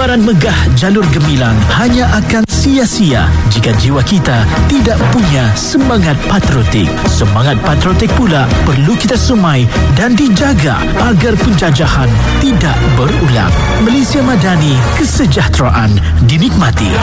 Tawaran megah jalur gemilang hanya akan sia-sia jika jiwa kita tidak punya semangat patriotik. Semangat patriotik pula perlu kita sumai dan dijaga agar penjajahan tidak berulang. Malaysia Madani, kesejahteraan dinikmati.